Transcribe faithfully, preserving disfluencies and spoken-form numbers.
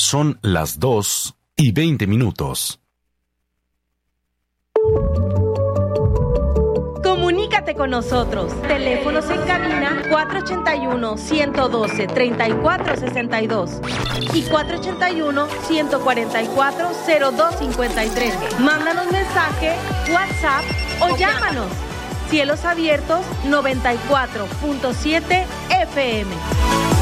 Son las dos y veinte minutos. Comunícate con nosotros. Teléfonos en cabina cuatro ocho uno, uno uno dos, tres cuatro seis dos y cuatro ocho uno, uno cuatro cuatro, cero dos cinco tres. Mándanos mensaje, WhatsApp o llámanos. Cielos Abiertos noventa y cuatro punto siete F M.